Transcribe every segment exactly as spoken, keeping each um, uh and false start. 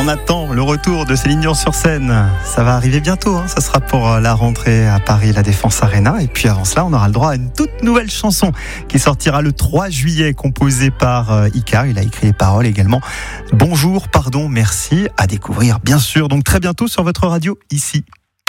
attend le retour de Céline Dion sur scène. Ça va arriver bientôt, hein. Ça sera pour la rentrée à Paris, la Défense Arena. Et puis avant cela, on aura le droit à une toute nouvelle chanson qui sortira le trois juillet, composée par euh, Icar. Il a écrit les paroles également. Bonjour, pardon, merci, à découvrir bien sûr. Donc très bientôt sur votre radio, ici.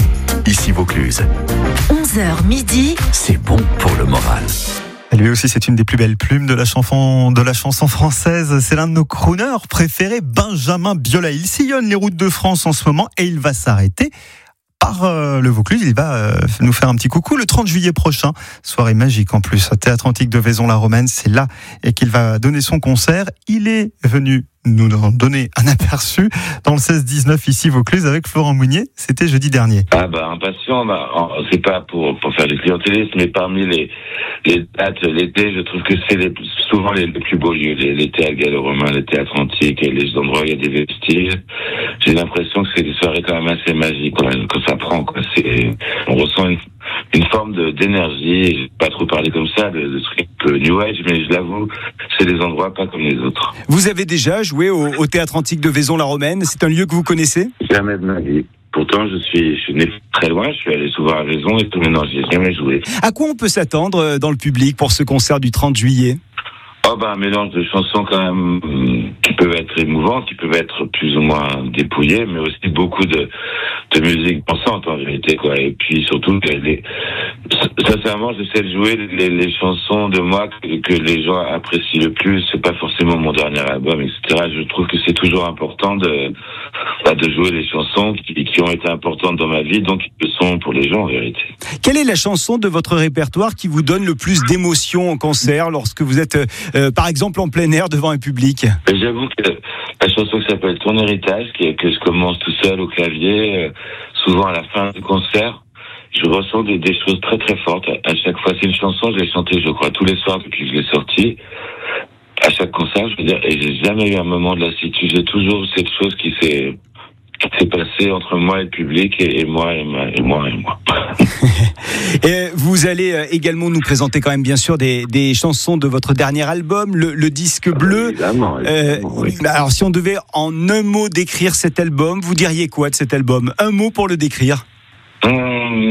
Ici Vaucluse. onze heures midi. C'est bon pour le moral. Et lui aussi, c'est une des plus belles plumes de la chanson, de la chanson française. C'est l'un de nos crooners préférés, Benjamin Biolay. Il sillonne les routes de France en ce moment et il va s'arrêter par euh, le Vaucluse. Il va euh, nous faire un petit coucou le trente juillet prochain. Soirée magique en plus, au Théâtre Antique de Vaison-la-Romaine. C'est là et qu'il va donner son concert. Il est venu nous donner un aperçu dans le seize dix-neuf ici Vaucluse avec Florent Mounier. C'était jeudi dernier. Ah bah impatient, bah, c'est pas pour pour faire du clientélisme, mais parmi les les dates l'été, je trouve que c'est les, souvent les, les plus beaux lieux. Les, les théâtres gallo-romains, les théâtres antiques, et les endroits où il y a des vestiges. J'ai l'impression que c'est des soirées quand même assez magiques quand, même, quand ça prend. Quoi. C'est, on ressent une, une forme de d'énergie. Je vais pas trop parler comme ça de, de trucs un peu New Age, mais je l'avoue, c'est des endroits pas comme les autres. Vous avez déjà joué au, au Théâtre Antique de Vaison-la-Romaine. C'est un lieu que vous connaissez ? Jamais de ma vie. Pourtant, je suis, je suis né très loin, je suis allé souvent à Vaison et tout, mais non, j'y ai jamais joué. À quoi on peut s'attendre dans le public pour ce concert du trente juillet ? Oh bah un mélange de chansons quand même qui peuvent être émouvantes, qui peuvent être plus ou moins dépouillées, mais aussi beaucoup de de musique pensante en vérité quoi. Et puis surtout les, sincèrement j'essaie de jouer les, les chansons de moi que, que les gens apprécient le plus. C'est pas forcément mon dernier album, et cetera. Je trouve que c'est toujours important de bah, de jouer les chansons qui, qui ont été importantes dans ma vie, donc qui le sont pour les gens en vérité. Quelle est la chanson de votre répertoire qui vous donne le plus d'émotion en concert lorsque vous êtes euh, par exemple en plein air devant un public ? J'avoue que la chanson qui s'appelle Ton héritage, qui, que je commence tout seul au clavier, euh, souvent à la fin du concert, je ressens des, des choses très très fortes. À chaque fois, c'est une chanson, je l'ai chantée, je crois, tous les soirs depuis que je l'ai sortie. À chaque concert, je veux dire, et j'ai jamais eu un moment de lassitude. J'ai toujours cette chose qui s'est qui s'est passé entre moi et le public, et, et moi et moi et moi et moi. Et vous allez également nous présenter quand même bien sûr des, des chansons de votre dernier album, le, le disque bleu. Ah, évidemment, évidemment, euh, oui. Alors si on devait en un mot décrire cet album, vous diriez quoi de cet album ? Un mot pour le décrire. Hum,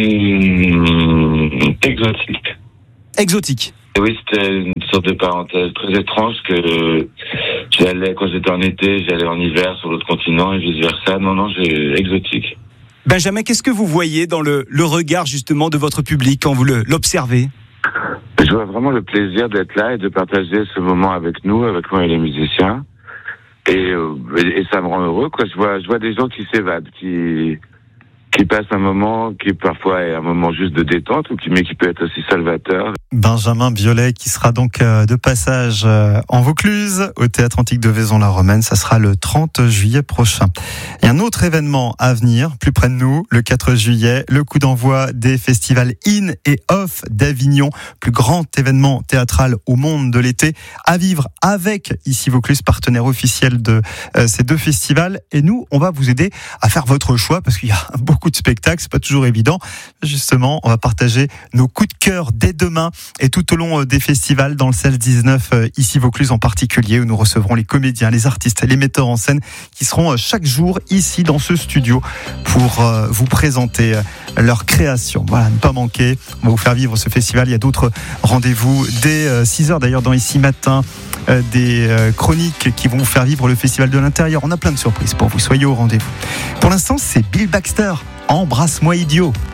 exotique. Exotique. Oui, c'était une sorte de parenthèse très étrange que j'allais, quand j'étais en été, j'allais en hiver sur l'autre continent et vice versa. Non, non, j'ai exotique. Benjamin, qu'est-ce que vous voyez dans le, le regard justement de votre public quand vous le, l'observez ? Je vois vraiment le plaisir d'être là et de partager ce moment avec nous, avec moi et les musiciens. Et, euh, et, et ça me rend heureux, quoi. Je vois, je vois des gens qui s'évadent, qui, qui passent un moment qui parfois est un moment juste de détente, mais qui peut être aussi salvateur. Benjamin Biolay qui sera donc de passage en Vaucluse au Théâtre Antique de Vaison-la-Romaine. Ça sera le trente juillet prochain. Et un autre événement à venir, plus près de nous, le quatre juillet, le coup d'envoi des festivals In et Off d'Avignon, plus grand événement théâtral au monde de l'été, à vivre avec Ici Vaucluse, partenaire officiel de euh, ces deux festivals. Et nous, on va vous aider à faire votre choix parce qu'il y a beaucoup de spectacles, c'est pas toujours évident. Justement, on va partager nos coups de cœur dès demain et tout au long des festivals dans le seize dix-neuf ici Vaucluse en particulier, où nous recevrons les comédiens, les artistes, les metteurs en scène qui seront chaque jour ici dans ce studio pour vous présenter leur création. Voilà, ne pas manquer, on va vous faire vivre ce festival. Il y a d'autres rendez-vous dès six heures d'ailleurs dans Ici Matin, des chroniques qui vont vous faire vivre le festival de l'intérieur. On a plein de surprises pour vous, soyez au rendez-vous. Pour l'instant, c'est Bill Baxter, Embrasse-moi idiot.